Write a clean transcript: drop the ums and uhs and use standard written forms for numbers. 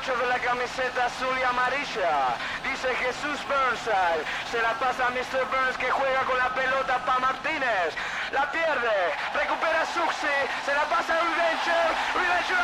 8 de la camiseta azul y amarilla. Dice Jesús Burnside. Se la pasa a Mr. Burns que juega con la pelota para Martínez. La pierde. Recupera Suxi. Se la pasa a Revenger.